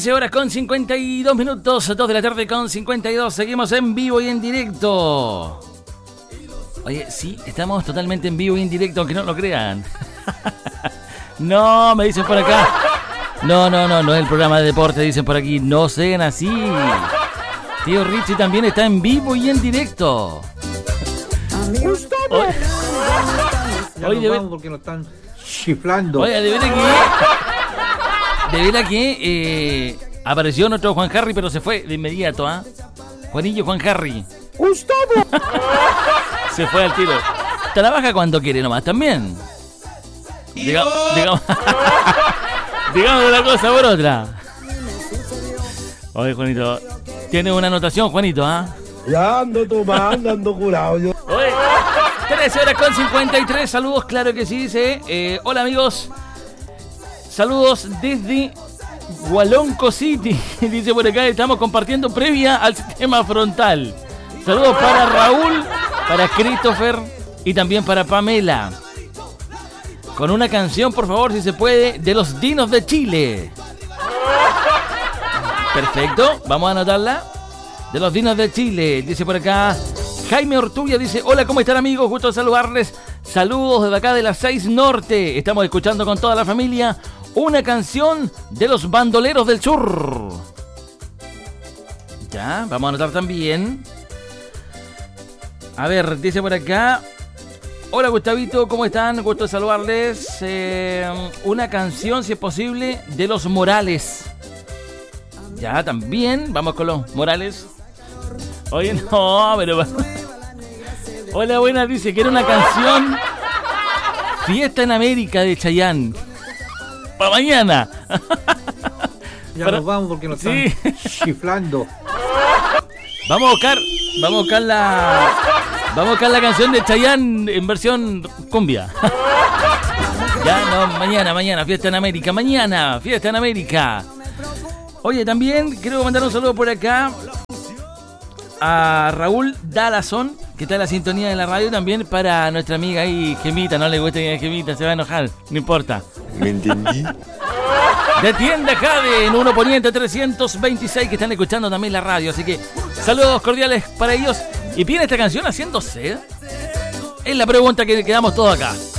13 horas con 52 minutos, 2 de la tarde con 52. Seguimos en vivo y en directo. Oye, sí, estamos totalmente en vivo y en directo, aunque no lo crean. No, me dicen por acá. No es el programa de deporte, dicen por aquí. No sean así. Tío Richie también está en vivo y en directo. Hoy vamos porque nos están chiflando. Oye, de verdad que apareció nuestro Juan Harry, pero se fue de inmediato, ¿ah? Juanillo Juan Harry. Se fue al tiro. Trabaja cuando quiere nomás también. Digamos una cosa por otra. Oye, Juanito, tiene una anotación, Juanito, ¿ah? Ya ando tomando, ando curado yo. Oye, 13 horas con 53, saludos, claro que sí, dice. Hola amigos, saludos desde Hualonco City. Dice por acá, estamos compartiendo previa al sistema frontal. Saludos para Raúl, para Christopher y también para Pamela. Con una canción, por favor, si se puede, de los Dinos de Chile. Perfecto, vamos a anotarla. De los Dinos de Chile, dice por acá Jaime Ortulla, dice: hola, ¿cómo están amigos? Gusto de saludarles. Saludos desde acá de la 6 Norte. Estamos escuchando con toda la familia una canción de los Bandoleros del Sur. Ya, vamos a anotar también. A ver, dice por acá: hola Gustavito, ¿cómo están? Gusto de saludarles. Una canción, si es posible, de los Morales. Ya, también, vamos con los Morales. Oye, no, pero... Hola, buenas, dice que era una canción Fiesta en América de Chayanne. Para mañana. Ya nos vamos porque nos están chiflando. Vamos a buscar la canción de Chayanne en versión cumbia. Ya, no, mañana, Fiesta en América. Mañana, Fiesta en América. Oye, también quiero mandar un saludo por acá a Raúl Dalazón, que está en la sintonía de la radio, también para nuestra amiga ahí, Gemita. No le gusta que Gemita, se va a enojar, no importa. ¿Me entendí? De Tienda Jade, en 1 Poniente 326, que están escuchando también la radio. Así que saludos cordiales para ellos. ¿Y viene esta canción haciendo sed? Es la pregunta que quedamos todos acá.